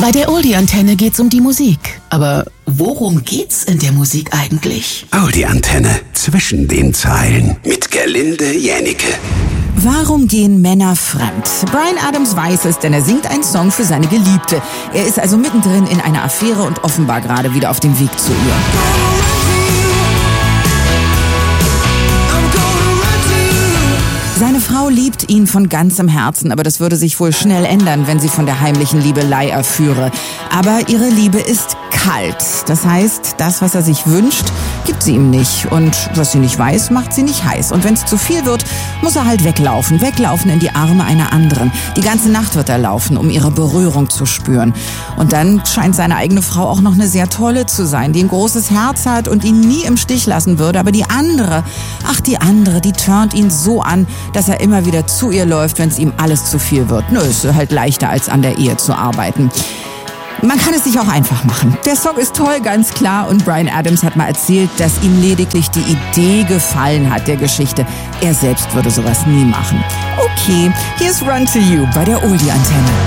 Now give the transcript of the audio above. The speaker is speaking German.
Bei der Oldie-Antenne geht's um die Musik. Aber worum geht's in der Musik eigentlich? Oldie-Antenne zwischen den Zeilen mit Gerlinde Jännicke. Warum gehen Männer fremd? Bryan Adams weiß es, denn er singt einen Song für seine Geliebte. Er ist also mittendrin in einer Affäre und offenbar gerade wieder auf dem Weg zu ihr. Seine Frau liebt ihn von ganzem Herzen, aber das würde sich wohl schnell ändern, wenn sie von der heimlichen Liebelei erführe. Aber ihre Liebe ist kalt. Das heißt, das, was er sich wünscht, gibt sie ihm nicht. Und was sie nicht weiß, macht sie nicht heiß. Und wenn es zu viel wird, muss er halt weglaufen in die Arme einer anderen. Die ganze Nacht wird er laufen, um ihre Berührung zu spüren. Und dann scheint seine eigene Frau auch noch eine sehr tolle zu sein, die ein großes Herz hat und ihn nie im Stich lassen würde. Aber die andere, die turnt ihn so an, dass er immer wieder zu ihr läuft, wenn es ihm alles zu viel wird. Nö, ist halt leichter, als an der Ehe zu arbeiten. Man kann es sich auch einfach machen. Der Song ist toll, ganz klar. Und Bryan Adams hat mal erzählt, dass ihm lediglich die Idee gefallen hat, der Geschichte. Er selbst würde sowas nie machen. Okay, hier ist Run to You bei der Oldie-Antenne.